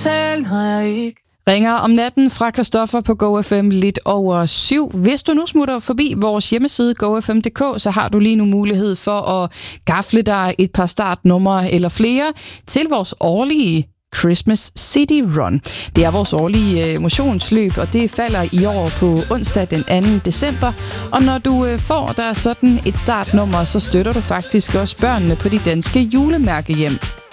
totalt har jeg ikke. Ringer om natten fra Christoffer på GoFM lidt over 7. Hvis du nu smutter forbi vores hjemmeside gofm.dk, så har du lige nu mulighed for at gafle dig et par startnumre eller flere til vores årlige Christmas City Run. Det er vores årlige motionsløb, og det falder i år på onsdag den 2. december. Og når du får der sådan et startnummer, så støtter du faktisk også børnene på de danske julemærkehjem.